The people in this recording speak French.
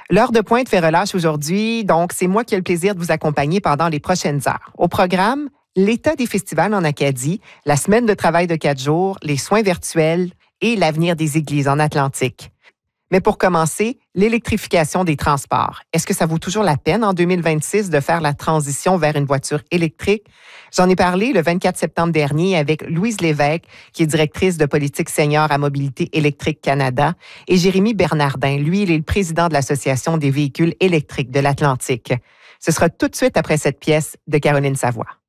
L'heure de pointe fait relâche aujourd'hui, donc c'est moi qui ai le plaisir de vous accompagner pendant les prochaines heures. Au programme, l'état des festivals en Acadie, la semaine de travail de 4 jours, les soins virtuels et l'avenir des églises en Atlantique. Mais pour commencer, l'électrification des transports. Est-ce que ça vaut toujours la peine en 2026 de faire la transition vers une voiture électrique? J'en ai parlé le 24 septembre dernier avec Louise Lévesque, qui est directrice de politique senior à Mobilité électrique Canada, et Jérémy Bernardin. Lui, il est le président de l'Association des véhicules électriques de l'Atlantique. Ce sera tout de suite après cette pièce de Caroline Savoie.